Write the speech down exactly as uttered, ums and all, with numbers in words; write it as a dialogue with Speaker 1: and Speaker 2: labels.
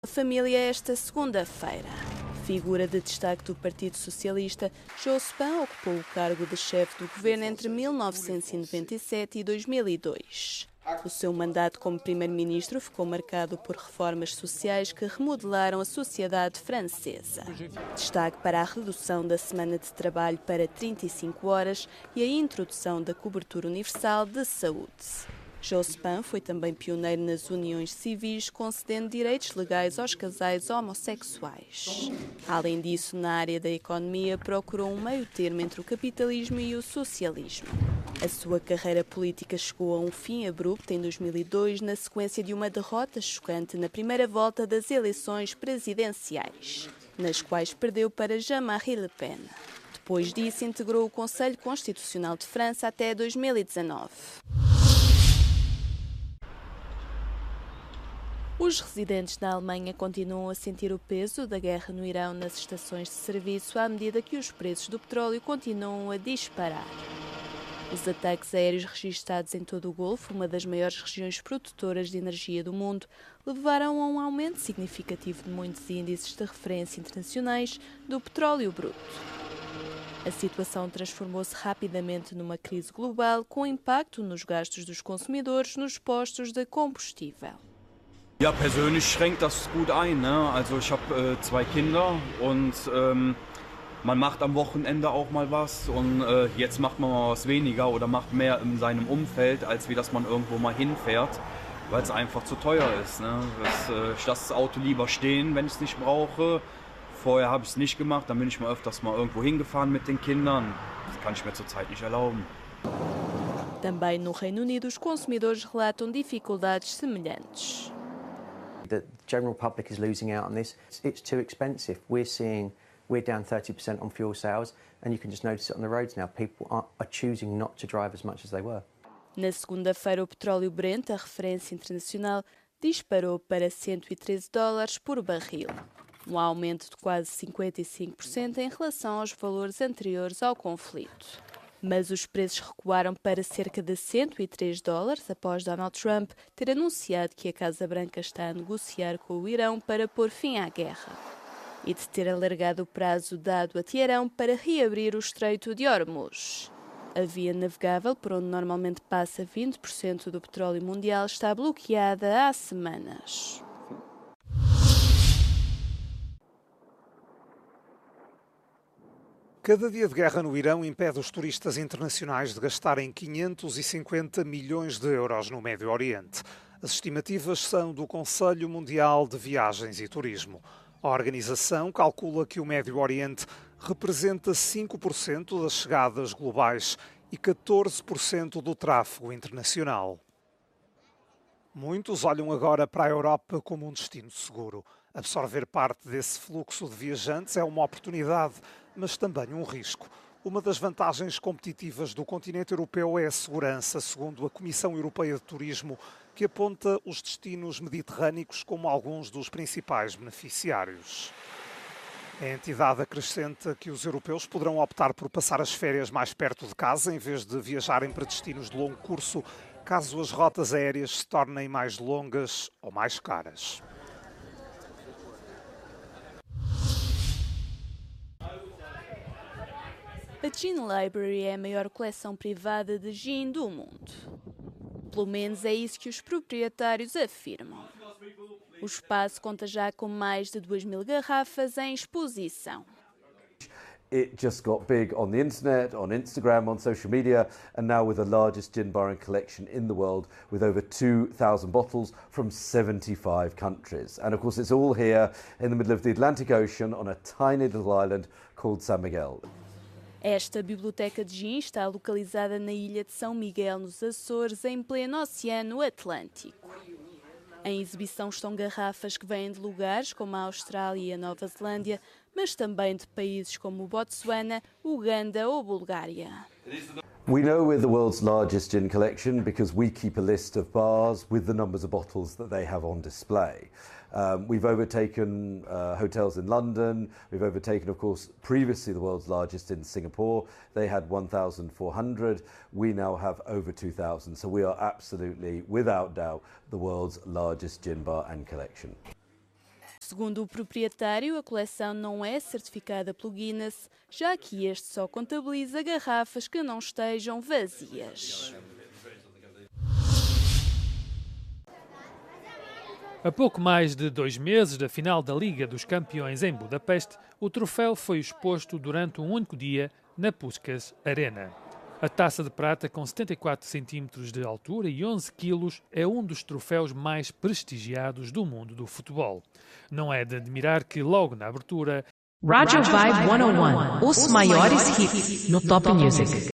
Speaker 1: A família esta segunda-feira. Figura de destaque do Partido Socialista, Jospin ocupou o cargo de chefe do governo entre mil novecentos e noventa e sete e dois mil e dois. O seu mandato como primeiro-ministro ficou marcado por reformas sociais que remodelaram a sociedade francesa. Destaque para a redução da semana de trabalho para trinta e cinco horas e a introdução da cobertura universal de saúde. Jospin foi também pioneiro nas uniões civis, concedendo direitos legais aos casais homossexuais. Além disso, na área da economia, procurou um meio-termo entre o capitalismo e o socialismo. A sua carreira política chegou a um fim abrupto em dois mil e dois, na sequência de uma derrota chocante na primeira volta das eleições presidenciais, nas quais perdeu para Jean-Marie Le Pen. Depois disso, integrou o Conselho Constitucional de França até dois mil e dezanove. Os residentes da Alemanha continuam a sentir o peso da guerra no Irão nas estações de serviço à medida que os preços do petróleo continuam a disparar. Os ataques aéreos registados em todo o Golfo, uma das maiores regiões produtoras de energia do mundo, levaram a um aumento significativo de muitos índices de referência internacionais do petróleo bruto. A situação transformou-se rapidamente numa crise global, com impacto nos gastos dos consumidores nos postos de combustível.
Speaker 2: Ja, persönlich schränkt das gut ein, ne? Also ich habe äh, zwei Kinder und ähm, man macht am Wochenende auch mal was und äh, jetzt macht man mal was weniger oder macht mehr in seinem Umfeld, als wie dass man irgendwo mal hinfährt, weil es einfach zu teuer ist, ne? Das, äh, ich lasse das Auto lieber stehen, wenn ich es nicht brauche. Vorher habe ich es nicht gemacht, dann bin ich mal öfters mal irgendwo hingefahren mit den Kindern. Das kann ich mir zurzeit nicht erlauben.
Speaker 1: Também no Reino Unido, os consumidores relatam dificuldades semelhantes.
Speaker 3: The general public is losing out on this. It's too expensive. We're seeing we're down thirty percent on fuel sales, and you can just notice it on the roads now. People are, are choosing not to drive as much as they were.
Speaker 1: Na segunda-feira, o petróleo Brent, a referência internacional, disparou para cento e treze dólares por barril, um aumento de quase cinquenta e cinco por cento em relação aos valores anteriores ao conflito. Mas os preços recuaram para cerca de cento e três dólares após Donald Trump ter anunciado que a Casa Branca está a negociar com o Irão para pôr fim à guerra e de ter alargado o prazo dado a Teherão para reabrir o Estreito de Hormuz. A via navegável, por onde normalmente passa vinte por cento do petróleo mundial, está bloqueada há semanas.
Speaker 4: Cada dia de guerra no Irão impede os turistas internacionais de gastarem quinhentos e cinquenta milhões de euros no Médio Oriente. As estimativas são do Conselho Mundial de Viagens e Turismo. A organização calcula que o Médio Oriente representa cinco por cento das chegadas globais e catorze por cento do tráfego internacional. Muitos olham agora para a Europa como um destino seguro. Absorver parte desse fluxo de viajantes é uma oportunidade, mas também um risco. Uma das vantagens competitivas do continente europeu é a segurança, segundo a Comissão Europeia de Turismo, que aponta os destinos mediterrâneos como alguns dos principais beneficiários. A entidade acrescenta que os europeus poderão optar por passar as férias mais perto de casa, em vez de viajarem para destinos de longo curso, caso as rotas aéreas se tornem mais longas ou mais caras.
Speaker 1: A Gin Library é a maior coleção privada de gin do mundo. Pelo menos é isso que os proprietários afirmam. O espaço conta já com mais de duas mil garrafas em exposição.
Speaker 5: It just got big on the internet, on Instagram, on social media, and now we're the largest gin bar and collection in the world with over two thousand bottles from seventy-five countries. And of course it's all here in the middle of the Atlantic Ocean on a tiny little island called San Miguel.
Speaker 1: Esta biblioteca de gin está localizada na ilha de São Miguel, nos Açores, em pleno Oceano Atlântico. Em exibição estão garrafas que vêm de lugares como a Austrália e a Nova Zelândia, mas também de países como Botsuana, Uganda ou Bulgária.
Speaker 5: We know we're the world's largest gin collection because we keep a list of bars with the numbers of bottles that they have on display. Um, we've overtaken uh, hotels in London. We've overtaken, of course, previously the world's largest in Singapore. They had one thousand four hundred. We now have over two thousand. So we are absolutely, without doubt, the world's largest gin bar and collection.
Speaker 1: Segundo o proprietário, a coleção não é certificada pelo Guinness, já que este só contabiliza garrafas que não estejam vazias.
Speaker 6: A pouco mais de dois meses da final da Liga dos Campeões em Budapeste, o troféu foi exposto durante um único dia na Puskás Arena. A taça de prata, com setenta e quatro centímetros de altura e onze quilos, é um dos troféus mais prestigiados do mundo do futebol. Não é de admirar que, logo na abertura,
Speaker 7: Radio Vibe cento e um, os maiores hits no Top Music.